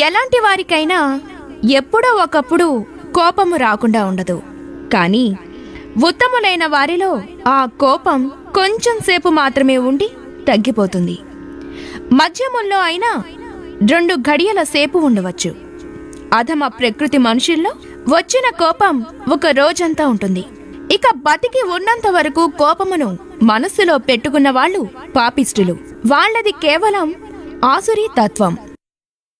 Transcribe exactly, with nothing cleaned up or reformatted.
ఎలాంటి వారికైనా ఎప్పుడో ఒకప్పుడు కోపము రాకుండా ఉండదు. కానీ ఉత్తములైన వారిలో ఆ కోపం కొంచెం సేపు మాత్రమే ఉండి తగ్గిపోతుంది. మధ్యముల్లో అయినా రెండు ఘడియల సేపు ఉండవచ్చు. అధమ ప్రకృతి మనుషుల్లో వచ్చిన కోపం ఒక రోజంతా ఉంటుంది. ఇక బతికి ఉన్నంత వరకు కోపమును మనస్సులో పెట్టుకున్న వాళ్ళు పాపిష్టులు. వాళ్ళది కేవలం ఆసురీ తత్వం.